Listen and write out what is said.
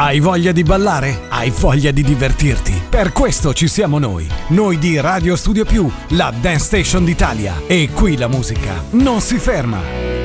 Hai voglia di ballare? Hai voglia di divertirti? Per questo ci siamo noi di Radio Studio Più, la Dance Station d'Italia. E qui la musica non si ferma.